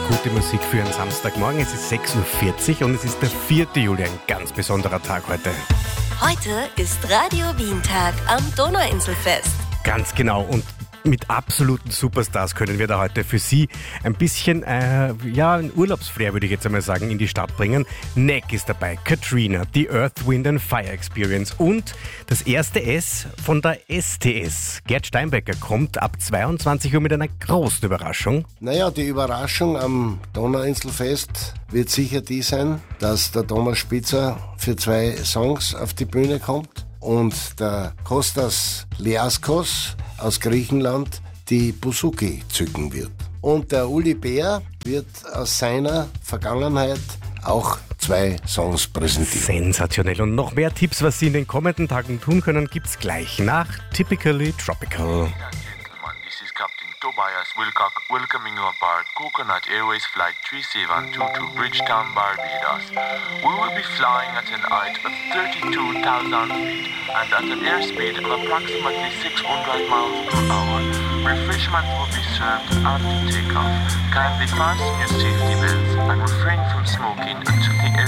gute Musik für einen Samstagmorgen. Es ist 6.40 Uhr und es ist der 4. Juli, ein ganz besonderer Tag heute. Heute ist Radio Wien-Tag am Donauinselfest. Ganz genau, und mit absoluten Superstars können wir da heute für Sie ein bisschen, ein Urlaubsflair, würde ich jetzt einmal sagen, in die Stadt bringen. Neck ist dabei, Katrina, die Earth, Wind and Fire Experience und das erste S von der STS. Gerd Steinbecker kommt ab 22 Uhr mit einer großen Überraschung. Naja, die Überraschung am Donauinselfest wird sicher die sein, dass der Thomas Spitzer für 2 Songs auf die Bühne kommt und der Kostas Liaskos aus Griechenland die Bouzouki zücken wird. Und der Uli Bär wird aus seiner Vergangenheit auch 2 Songs präsentieren. Sensationell. Und noch mehr Tipps, was Sie in den kommenden Tagen tun können, gibt's gleich nach Typically Tropical. This is Captain Tobias Wilcock welcoming you aboard Coconut Airways Flight 3722 to Bridgetown, Barbados. We will be flying at an height of 32,000 feet and at an airspeed of approximately 600 miles per hour. Refreshment will be served after takeoff. Kindly fasten your safety belts and refrain from smoking until the